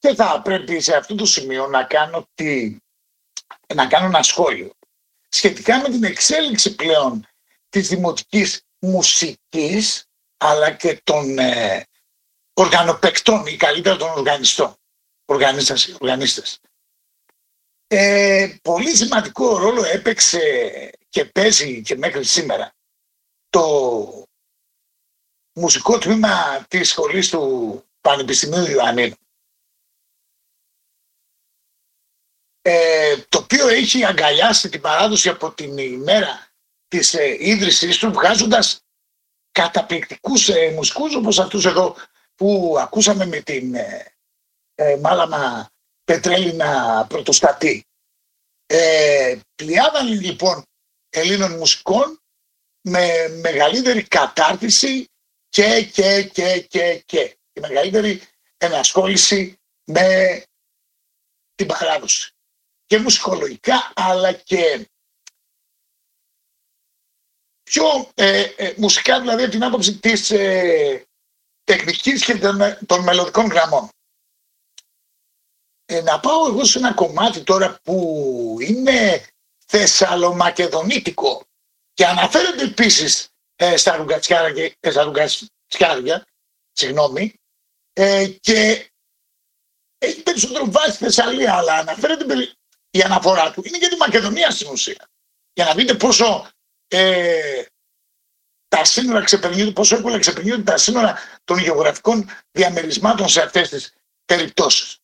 Και θα πρέπει σε αυτό το σημείο να κάνω ένα σχόλιο σχετικά με την εξέλιξη πλέον της δημοτικής μουσικής, αλλά και των οργανοπαικτών ή καλύτερα των οργανίστες. Πολύ σημαντικό ρόλο έπαιξε και παίζει και μέχρι σήμερα το μουσικό τμήμα της σχολής του Πανεπιστημίου Ιωαννίνου, το οποίο έχει αγκαλιάσει την παράδοση από την ημέρα της ίδρυσης του, βγάζοντας καταπληκτικούς μουσικούς όπως αυτούς εδώ που ακούσαμε με την Μάλαμα Πετρέλινα Πρωτοστατή. Πλειάδα λοιπόν Ελλήνων μουσικών με μεγαλύτερη κατάρτιση και η μεγαλύτερη ενασχόληση με την παράδοση και μουσικολογικά, αλλά και πιο μουσικά, δηλαδή από την άποψη της τεχνικής και των μελωδικών γραμμών. Να πάω εγώ σε ένα κομμάτι τώρα που είναι θεσσαλομακεδονίτικο και αναφέρεται επίσης στα ρουγατσιάρια, και έχει περισσότερο βάση στη Θεσσαλία, αλλά αναφέρεται η αναφορά του είναι για τη Μακεδονία στην ουσία. Για να δείτε πόσο τα σύνορα ξεπερνιούνται, πόσο εύκολα ξεπερνιούνται τα σύνορα των γεωγραφικών διαμερισμάτων σε αυτές τις περιπτώσεις.